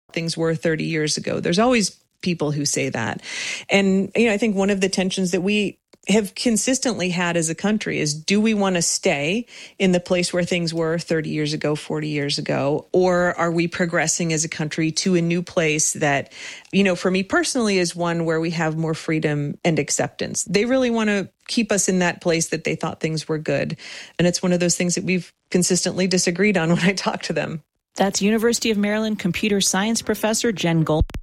things were 30 years ago. There's always people who say that. And, I think one of the tensions that we have consistently had as a country is, do we want to stay in the place where things were 30 years ago, 40 years ago, or are we progressing as a country to a new place that, for me personally, is one where we have more freedom and acceptance? They really want to keep us in that place that they thought things were good. And it's one of those things that we've consistently disagreed on when I talk to them. That's University of Maryland computer science professor Jen Goldman.